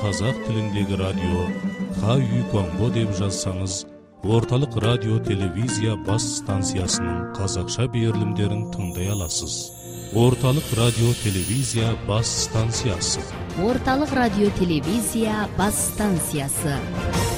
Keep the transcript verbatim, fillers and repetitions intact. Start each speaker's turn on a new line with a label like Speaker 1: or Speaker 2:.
Speaker 1: қазақ тіліндегі радио Хаю Конго деп жазсаңыз, Орталық радио телевизия бас станциясының қазақша берілімдерін тыңдай аласыз. Орталық радио телевизия бас станциясы.
Speaker 2: Орталық радио телевизия бас станциясы.